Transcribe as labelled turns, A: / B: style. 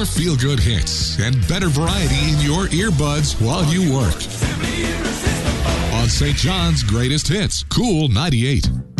A: more feel-good hits and better variety in your earbuds while you work. On St. John's Greatest Hits, Cool 98.